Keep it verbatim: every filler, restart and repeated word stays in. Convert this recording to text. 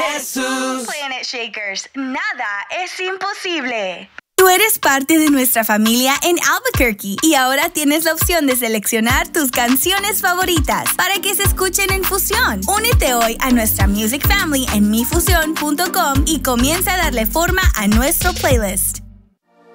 Jesús. Planet Shakers, nada es imposible. Tú eres parte de nuestra familia en Albuquerque y ahora tienes la opción de seleccionar tus canciones favoritas para que se escuchen en Fusión. Únete hoy a nuestra Music Family en mi fusión punto com y comienza a darle forma a nuestro playlist.